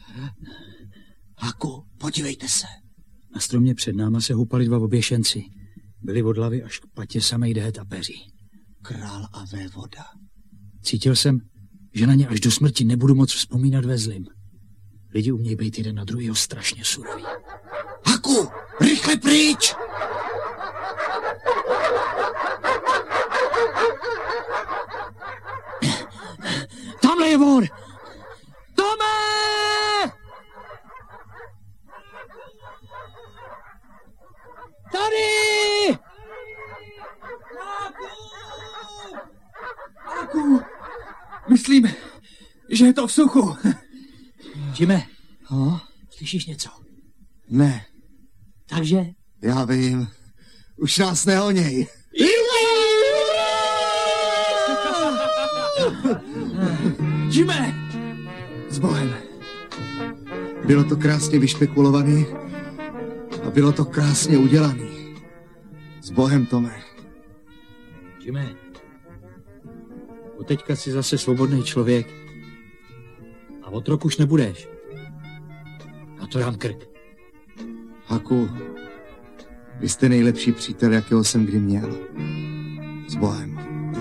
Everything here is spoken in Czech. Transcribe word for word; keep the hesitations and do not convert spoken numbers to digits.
Haku, podívejte se. Na stromě před náma se houpali dva oběšenci. Byli od hlavy až k patě samej dehet a peří. Král a vévoda. Cítil jsem, že na ně až do smrti nebudu moc vzpomínat ve zlým. Lidi umějí být jeden na druhýho strašně suroví. Haku, rychle pryč! Tamhle je vor! Tome! Tady! Haku! Myslím, že je to v suchu. Jime, no? Slyšíš něco? Ne. Takže? Já vím. Už nás nehoněj. Jime! S Bohem. Bylo to krásně vyšpekulovaný a bylo to krásně udělaný. S Bohem, Tome. Jime, od teďka jsi zase svobodný člověk a otrok už nebudeš. A to dám krk. Haku, vy jste nejlepší přítel, jakého jsem kdy měl. S Bohem.